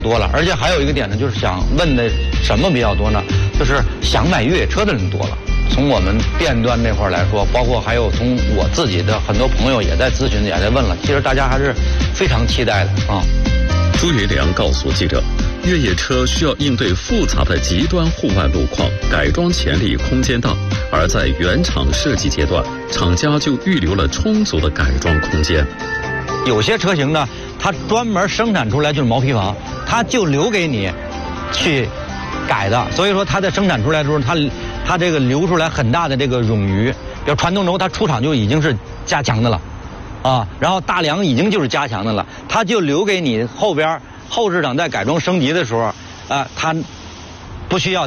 多了，而且还有一个点呢，就是想问的什么比较多呢？就是想买越野车的人多了。从我们店端那块来说，包括还有从我自己的很多朋友也在咨询，也在问了。其实大家还是非常期待的啊。 朱云良告诉记者，越野车需要应对复杂的极端户外路况，改装潜力空间大，而在原厂设计阶段，厂家就预留了充足的改装空间。 有些车型呢，它专门生产出来就是毛坯房，它就留给你去改的，所以说它在生产出来的时候，它这个留出来很大的这个冗余。比如传动轴，它出厂就已经是加强的了，啊，然后大梁已经就是加强的了，它就留给你后边后市场在改装升级的时候，它不需要。